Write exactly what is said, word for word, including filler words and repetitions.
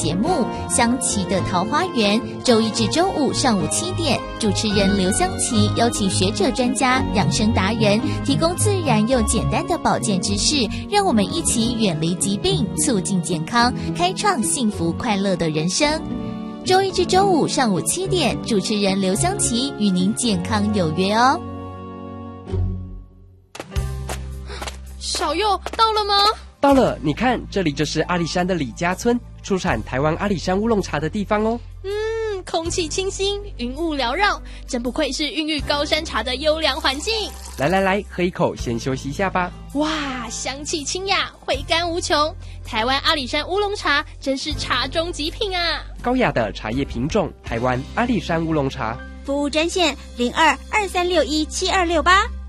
节目《香琪的桃花源》，周一至周五上午七点，主持人刘香琪邀请学者专家、养生达人，提供自然又简单的保健知识，让我们一起远离疾病，促进健康，开创幸福快乐的人生。周一至周五上午七点，主持人刘香琪与您健康有约哦。 小佑到了吗？ 到了，你看，这里就是阿里山的李家村，出产台湾阿里山乌龙茶的地方哦。 嗯，空气清新，云雾缭绕，真不愧是孕育高山茶的优良环境。 来来来，喝一口，先休息一下吧。 哇，香气清雅，回甘无穷。台湾阿里山乌龙茶真是茶中极品啊！ 高雅的茶叶品种，台湾阿里山乌龙茶。 服务专线零二二三六一七二六八。